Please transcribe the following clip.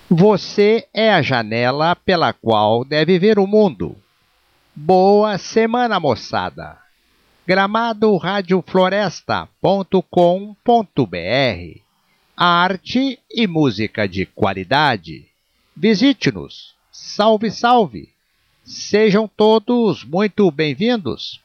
Você é a janela pela qual deve ver o mundo. Boa semana, moçada! Gramadoradiofloresta.com.br Arte e música de qualidade. Visite-nos. Salve, salve! Sejam todos muito bem-vindos.